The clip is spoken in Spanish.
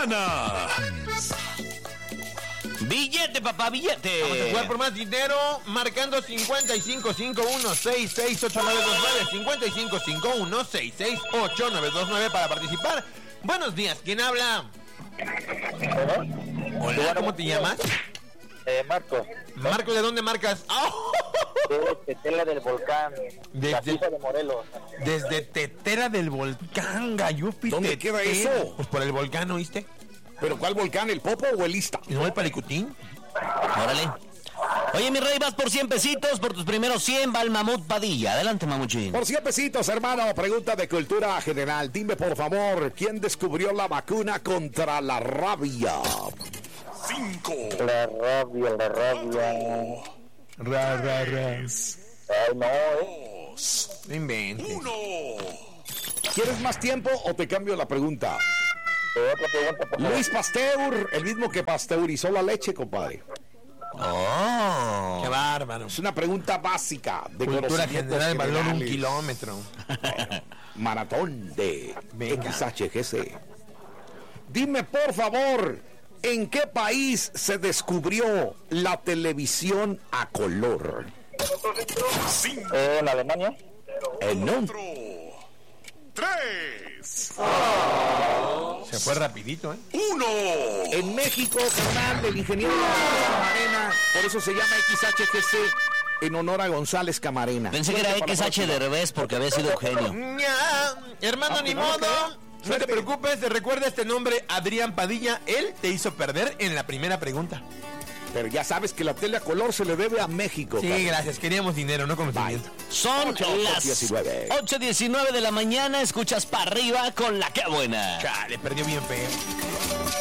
ganas. Billete, papá, billete. Vamos a jugar por más dinero, marcando 5551-66829, 5551-66829 para participar. Buenos días, ¿quién habla? Hola, ¿cómo te llamas? Marcos. Marcos, ¿de dónde marcas? ¡Oh! De Tetela del Volcán, la Fiza de Morelos. Desde Tetera del Volcán, Gayupi. ¿Dónde queda eso? Pues por el volcán, ¿oíste? ¿Pero cuál volcán? ¿El Popo o el Ista? ¿Y no el Palicutín? Órale. Oye, mi rey, vas por 100 pesitos. Por tus primeros 100 va el Mamut Padilla. Adelante, Mamuchín. Por 100 pesitos, hermano. Pregunta de cultura general. Dime, por favor, ¿quién descubrió la vacuna contra la rabia? 5. La rabia. Ay, no, No inventes. 1. ¿Quieres más tiempo o te cambio la pregunta? Otra pregunta, por favor. Luis Pasteur, el mismo que pasteurizó la leche, compadre. Oh. ¡Qué bárbaro! Es una pregunta básica de Cultura conocimientos general, valor 1 generales. kilómetro. Maratón de Venga. XHGC. Dime, por favor, ¿en qué país se descubrió la televisión a color? ¿En Alemania? No. 3. Se fue rapidito, ¿eh? 1. En México, carnal, el ingeniero González Camarena, por eso se llama XHGC, en honor a González Camarena. Pensé que era Suerte para la XH de próxima. revés porque había sido Eugenio. Ya, hermano, ni modo. No te preocupes, te recuerda este nombre, Adrián Padilla. Él te hizo perder en la primera pregunta. Pero ya sabes que la tele a color se le debe a México. Sí, carnal. gracias, queríamos dinero, no conocimiento. Son 8:19. las 8:19 de la mañana. Escuchas para arriba con la que buena. Chale, perdió bien feo.